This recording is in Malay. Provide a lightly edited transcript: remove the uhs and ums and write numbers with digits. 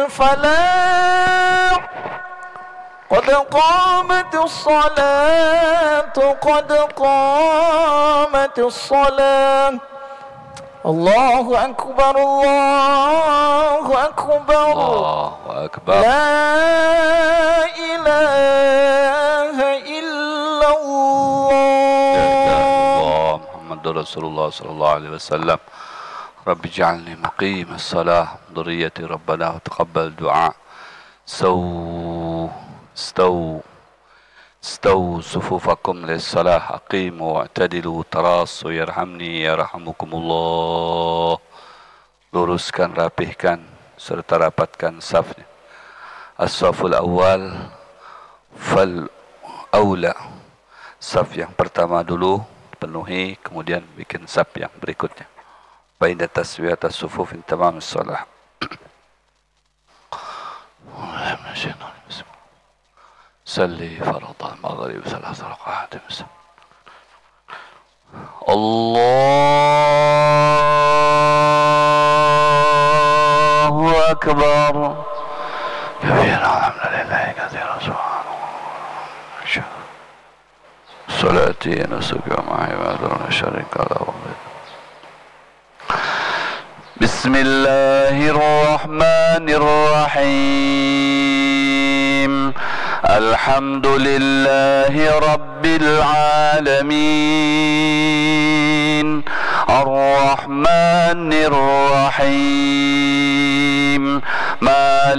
الفلاح قد قامت الصلاة قد قامت الصلاة الله أكبر الله أكبر الله أكبر لا إله إلا الله محمد رسول الله صلى الله عليه وسلم رب اجعلني مقيم الصلاة ذريتي ربنا وتقبل دعاء استووا صفوفكم للصلاة أقيموا واعتدلوا تراصوا يرحمني yarhamukumullah. Luruskan, rapihkan serta rapatkan safnya. As-saful awal fal aula, saf yang pertama dulu penuhi, kemudian bikin saf yang berikutnya. Baina taswiyat as-sufuf in tamam as-salah. صلي فرض المغرب 3 ركعات الله أكبر كبيرا الحمد لله كثيرا سبحان الله صلاتي نسك معي وأدرون شريك له بسم الله الرحمن الرحيم الحمد لله رب العالمين الرحمن الرحيم